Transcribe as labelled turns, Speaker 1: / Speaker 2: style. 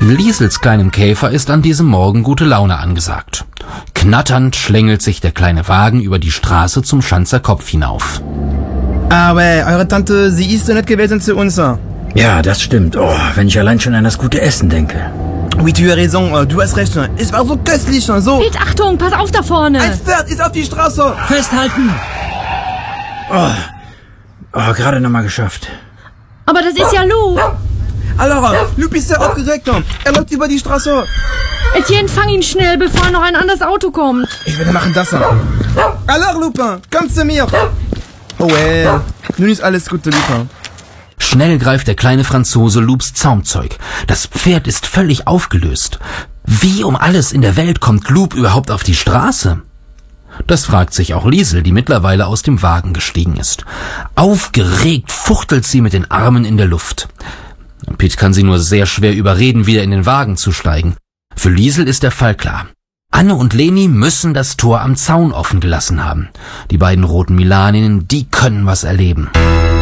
Speaker 1: Liesels kleinem Käfer ist an diesem Morgen gute Laune angesagt. Knatternd schlängelt sich der kleine Wagen über die Straße zum Schanzer Kopf hinauf.
Speaker 2: Ah ouais, eure Tante, sie ist so nett gewesen zu uns.
Speaker 3: Ja, das stimmt. Oh, wenn ich allein schon an das gute Essen denke.
Speaker 2: Oui, tu as raison, du hast recht. Es war so köstlich, so.
Speaker 4: Pete, Achtung, pass auf da vorne.
Speaker 2: Ein Pferd ist auf die Straße.
Speaker 3: Festhalten! Oh, gerade nochmal geschafft.
Speaker 4: Aber das ist ja Lou.
Speaker 2: Alors, Lup ist sehr aufgeregt. Er läuft über die Straße.
Speaker 4: Etienne, fang ihn schnell, bevor noch ein anderes Auto kommt.
Speaker 2: Ich werde machen das. Alors, Lupin, komm zu mir. Oh well, nun ist alles gut, Lupin.
Speaker 1: Schnell greift der kleine Franzose Loups Zaumzeug. Das Pferd ist völlig aufgelöst. Wie um alles in der Welt kommt Loup überhaupt auf die Straße? Das fragt sich auch Liesel, die mittlerweile aus dem Wagen gestiegen ist. Aufgeregt fuchtelt sie mit den Armen in der Luft. Pete kann sie nur sehr schwer überreden, wieder in den Wagen zu steigen. Für Liesel ist der Fall klar. Anne und Leni müssen das Tor am Zaun offen gelassen haben. Die beiden roten Milaninnen, die können was erleben.